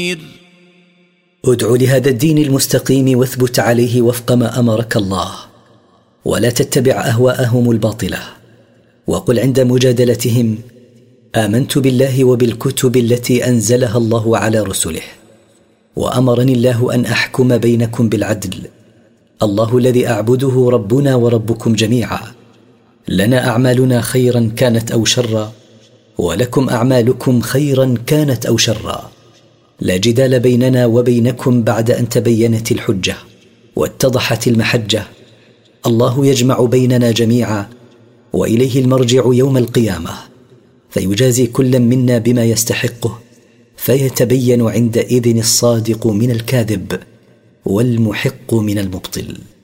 ادع لهذا الدين المستقيم واثبت عليه وفق ما أمرك الله، ولا تتبع أهواءهم الباطلة. وقل عند مجادلتهم: آمنت بالله وبالكتب التي أنزلها الله على رسله، وأمرني الله أن أحكم بينكم بالعدل. الله الذي أعبده ربنا وربكم جميعا، لنا أعمالنا خيرا كانت أو شرا، ولكم أعمالكم خيرا كانت أو شرا. لا جدال بيننا وبينكم بعد أن تبينت الحجة واتضحت المحجة. الله يجمع بيننا جميعا، وإليه المرجع يوم القيامة، فيجازي كل منا بما يستحقه، فيتبين عندئذ الصادق من الكاذب والمحق من المبطل.